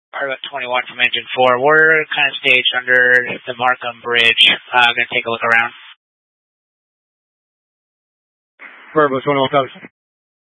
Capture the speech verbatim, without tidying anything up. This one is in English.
Argo twenty-one from Engine four. We're kind of staged under the Markham Bridge. Uh, going to take a look around. Verbo twenty-one, copy.